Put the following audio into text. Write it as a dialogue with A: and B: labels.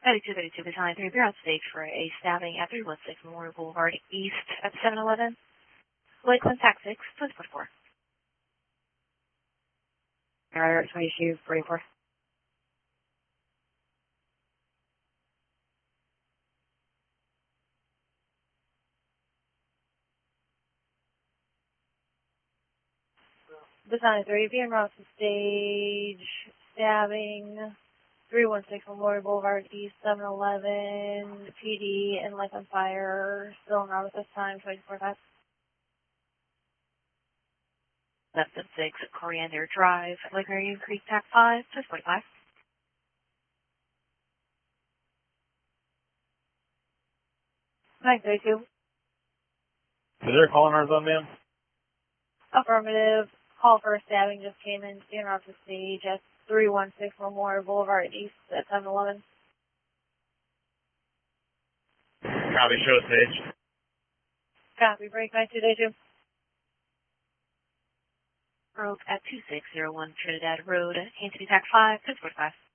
A: 9232 Battalion 3, you're on stage for a stabbing at 316 Memorial Boulevard East at 711. Lakeland TAC 6, please put 4. Alright, 22, 44. Battalion 3, being route to stage, stabbing, 316 Memorial Boulevard East, 711, PD, and Lakeland Fire, still en route at this time, 24-5. Left at 6, Coriander Drive, Lake Marion Creek, TAC 5, 645. Thanks, 32.
B: Is there a call in our zone, ma'am?
A: Affirmative. Call for a stabbing just came in, being route to stage at 316 Memorial Boulevard East at 711.
B: Copy, show stage.
A: Copy, break 9232. Broke at 2601 Trinidad Road, Antony TAC 5, 645.